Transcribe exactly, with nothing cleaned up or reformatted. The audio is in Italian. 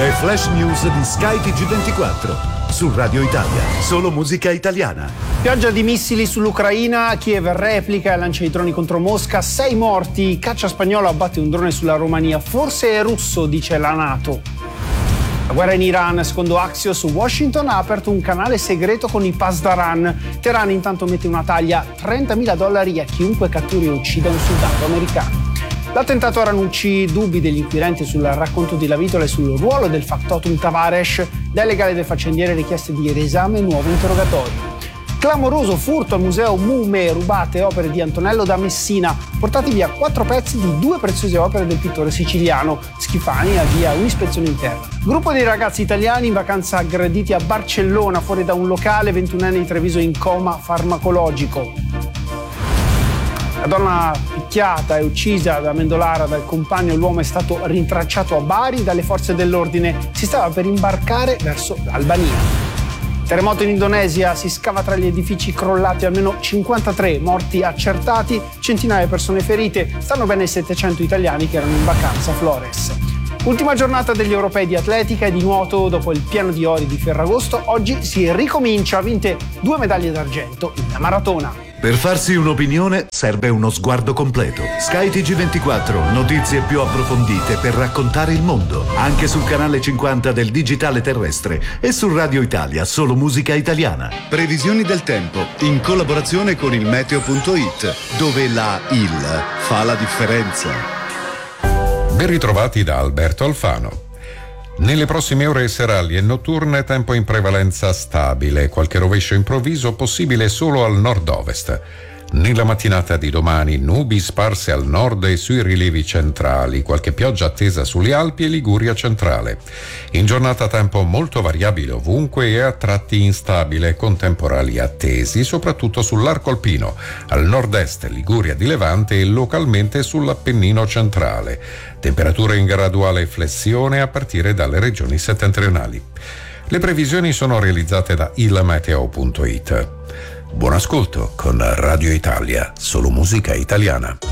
Le flash news di Sky T G ventiquattro. Su Radio Italia, solo musica italiana. Pioggia di missili sull'Ucraina, Kiev replica e lancia i droni contro Mosca, sei morti, caccia spagnolo abbatte un drone sulla Romania, forse è russo, dice la NATO. La guerra in Iran, secondo Axios, Washington ha aperto un canale segreto con i Pasdaran. Teheran intanto mette una taglia, trentamila dollari a chiunque catturi e uccida un soldato americano. L'attentato a Ranucci, dubbi degli inquirenti sul racconto di Lavitola e sul ruolo del factotum Tavares, delega del faccendiere richieste di riesame e nuovo interrogatorio. Clamoroso furto al museo Mume, rubate opere di Antonello da Messina, portati via quattro pezzi di due preziose opere del pittore siciliano. Schifani avvia un'ispezione interna. Gruppo di ragazzi italiani in vacanza aggrediti a Barcellona, fuori da un locale, ventunenne di Treviso in coma farmacologico. La donna picchiata e uccisa da Mendolara dal compagno, l'uomo è stato rintracciato a Bari dalle forze dell'ordine, si stava per imbarcare verso l'Albania. Terremoto in Indonesia, si scava tra gli edifici crollati, almeno cinquantatré morti accertati, centinaia di persone ferite, stanno bene settecento italiani che erano in vacanza a Flores. Ultima giornata degli europei di atletica e di nuoto, dopo il piano di ori di Ferragosto, oggi si ricomincia, ha vinte due medaglie d'argento in maratona. Per farsi un'opinione serve uno sguardo completo. Sky T G ventiquattro, notizie più approfondite per raccontare il mondo. Anche sul canale cinquanta del digitale terrestre e su Radio Italia, solo musica italiana. Previsioni del tempo, in collaborazione con il meteo punto it, dove la il fa la differenza. Ben ritrovati da Alberto Alfano. Nelle prossime ore serali e notturne tempo in prevalenza stabile, qualche rovescio improvviso possibile solo al nord-ovest. Nella mattinata di domani nubi sparse al nord e sui rilievi centrali, qualche pioggia attesa sulle Alpi e Liguria centrale. In giornata tempo molto variabile ovunque e a tratti instabile, con temporali attesi soprattutto sull'arco alpino, al nord-est Liguria di Levante e localmente sull'Appennino centrale. Temperature in graduale flessione a partire dalle regioni settentrionali. Le previsioni sono realizzate da il meteo punto it. Buon ascolto con Radio Italia, solo musica italiana.